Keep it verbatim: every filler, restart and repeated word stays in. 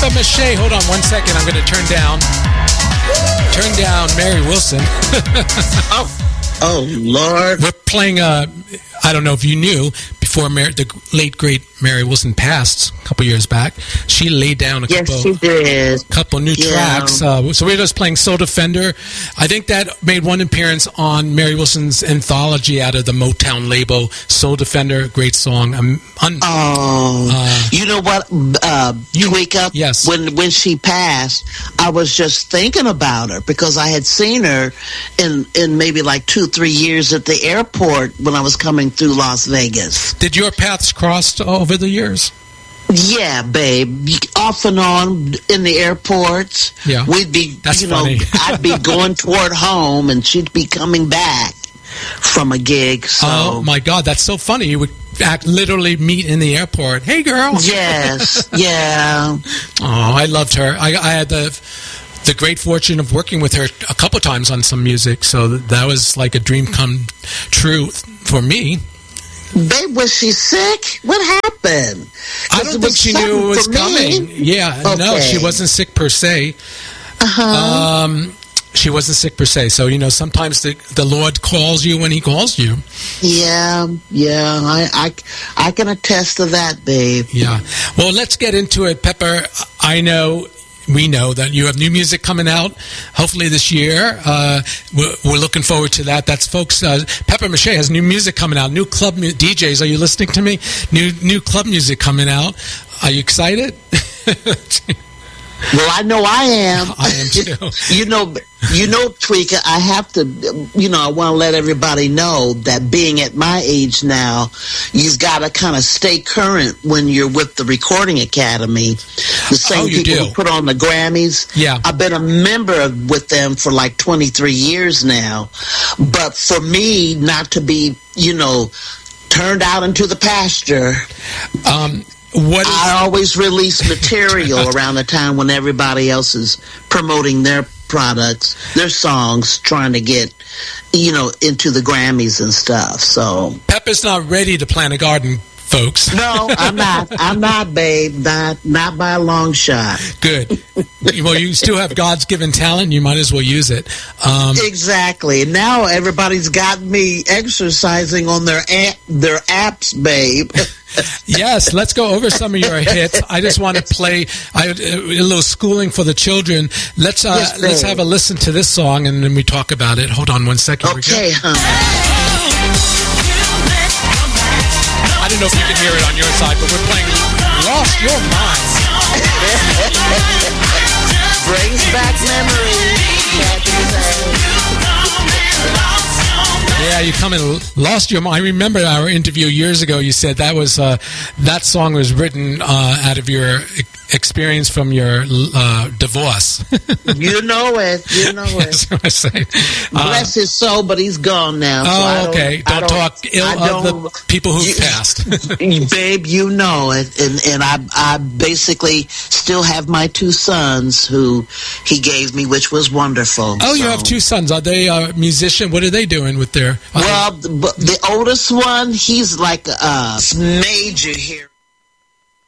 Pepper Mache. Hold on one second. I'm going to turn down. Turn down Mary Wilson. oh, oh, Lord. We're playing, uh, I don't know if you knew, before Mary, the late, great Mary Wilson passed a couple years back, she laid down a yes, couple, she did. couple new yeah. tracks. Uh, so we're just playing Soul Defender. I think that made one appearance on Mary Wilson's anthology out of the Motown label, Soul Defender, great song. Um, un- oh, uh, you know what, uh, you wake up yes. when, when she passed, I was just thinking about her because I had seen her in, in maybe like two, three years at the airport when I was coming through Las Vegas. Did your paths cross over the years? Yeah, babe. Off and on in the airports. Yeah. We'd be, That's you know, funny. I'd be going toward home and she'd be coming back from a gig. So. Oh, my God. That's so funny. You would act, literally meet in the airport. Hey, girl. Yes. Yeah. Oh, I loved her. I, I had the... the great fortune of working with her a couple times on some music, so that was like a dream come true for me. Babe, was she sick? What happened? I don't think she knew it was coming. Yeah, okay. No, she wasn't sick per se. Uh-huh. Um, she wasn't sick per se. So, you know, sometimes the, the Lord calls you when he calls you. Yeah, yeah. I, I, I can attest to that, babe. Yeah. Well, let's get into it, Pepper. I know... We know that you have new music coming out, hopefully this year. Uh, we're, we're looking forward to that. That's folks. Uh, Pepper Mache has new music coming out. New club mu- D Js. Are you listening to me? New new club music coming out. Are you excited? Well, I know I am. I am too. you know, you know, Tweeka, I have to, you know, I want to let everybody know that being at my age now, you've got to kind of stay current when you're with the Recording Academy. The same oh, you people do. who put on the Grammys. Yeah. I've been a member of, with them for like twenty-three years now. But for me not to be, you know, turned out into the pasture. Um, What is- I always release material around the time when everybody else is promoting their products, their songs, trying to get, you know, into the Grammys and stuff. So Pepper's not ready to plant a garden, folks. No, I'm not. I'm not, babe. Not not by a long shot. Good. Well, you still have God's given talent. You might as well use it. Um, exactly. Now everybody's got me exercising on their app, their apps, babe. Yes, let's go over some of your hits. I just want to play I, a little schooling for the children. Let's uh, yes, let's have a listen to this song, and then we talk about it. Hold on one second. Okay, huh? I don't know if you can hear it on your side, but we're playing Lost Your Mind. Brings back memories. Yeah, you come and lost your mind. I remember our interview years ago. You said that was uh, that song was written uh, out of your experience from your uh, divorce. You know it. You know it. That's what I say. Uh, Bless his soul, but he's gone now. So oh, I don't, okay. Don't, don't talk ill of the people who've you, passed. Babe, you know it. And, and I, I basically still have my two sons who he gave me, which was wonderful. Oh, so. You have two sons. Are they uh, musicians? What are they doing with their... Well, the, the oldest one, he's like a major here.